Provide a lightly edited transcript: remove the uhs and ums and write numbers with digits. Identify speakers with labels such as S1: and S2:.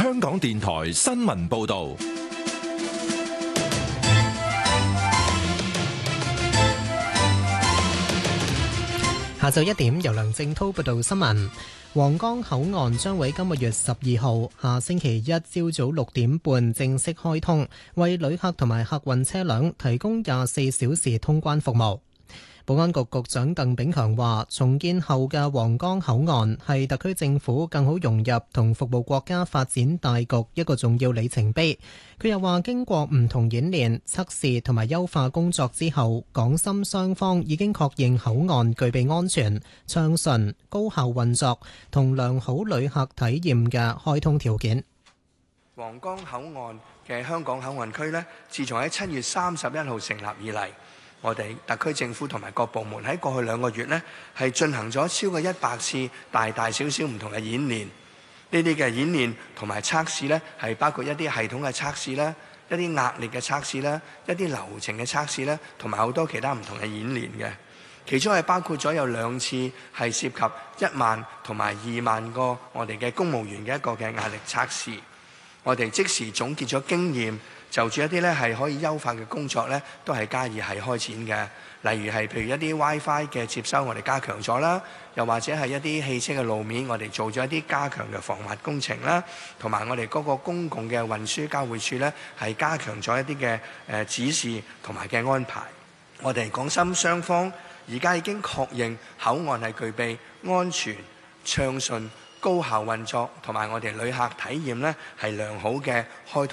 S1: 香港電台新聞報道。
S2: 下晝1點，由梁正滔報道新聞。皇崗口岸將會今個月12號下星期一朝早6點半正式開通，為旅客同埋客運車輛提供24小時通關服務。保安局局長鄧炳強話，重建後嘅皇崗口岸係特區政府更好融入同服務國家發展大局一個重要里程碑。佢又話，經過唔同演練、測試同埋優化工作之後，港深雙方已經確認口岸具備安全、暢順、高效運作同良好旅客體驗嘅開通條件。
S3: 皇崗口岸嘅香港口岸區呢，自從喺7月31號成立以嚟，我哋特區政府同埋各部門喺過去2個月呢，係進行咗超過100次大大小小唔同嘅演練。呢啲嘅演練同埋測試呢，係包括一啲系統嘅測試啦，一啲壓力嘅測試啦，一啲流程嘅測試啦，同埋好多其他唔同嘅演練嘅。其中係包括咗有2次係涉及1萬同埋2萬個我哋嘅公務員嘅一個嘅壓力測試。我哋即時總結咗經驗，就住一啲咧係可以優化嘅工作咧，都係加以係開展嘅。例如係譬如一啲 WiFi 嘅接收，我哋加強咗啦；又或者係一啲汽車嘅路面，我哋做咗一啲加強嘅防滑工程啦。同埋我哋嗰個公共嘅運輸交匯處咧，係加強咗一啲嘅指示同埋嘅安排。我哋港深雙方而家已經確認口岸係具備安全、暢順、高效運作，同埋我哋旅客體驗呢係良好嘅開通。